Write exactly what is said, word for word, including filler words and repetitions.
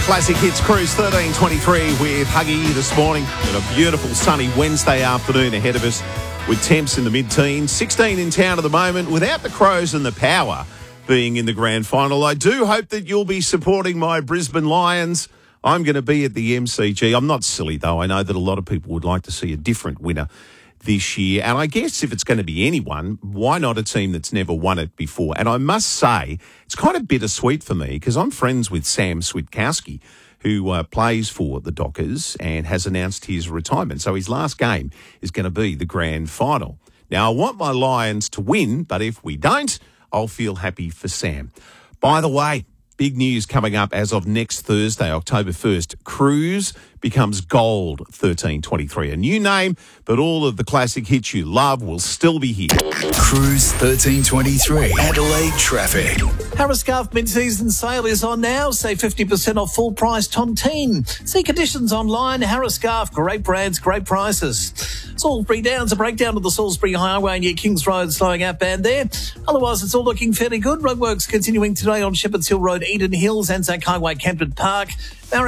Classic Hits Cruise thirteen twenty-three with Huggy this morning. And a beautiful sunny Wednesday afternoon ahead of us with temps in the mid-teens. sixteen in town at the moment without the Crows and the Power being in the grand final. I do hope that you'll be supporting my Brisbane Lions. I'm going to be at the M C G. I'm not silly, though. I know that a lot of people would like to see a different winner this year. And I guess if it's going to be anyone, why not a team that's never won it before? And I must say, it's kind of bittersweet for me because I'm friends with Sam Switkowski, who uh, plays for the Dockers and has announced his retirement. So his last game is going to be the grand final. Now, I want my Lions to win, but if we don't, I'll feel happy for Sam. By the way, big news coming up as of next Thursday, October first. Cruise becomes Gold thirteen twenty-three. A new name, but all of the classic hits you love will still be here. Cruise thirteen twenty-three. Adelaide traffic. Harris Scarf mid-season sale is on now. Save fifty percent off full price Tontine. See conditions online. Harris Scarf, great brands, great prices. Salisbury Downs, a breakdown of the Salisbury Highway near Kings Road, slowing out band there. Otherwise, it's all looking fairly good. Roadworks continuing today on Shepherds Hill Road, Eden Hills, Anzac Highway, Campton Park.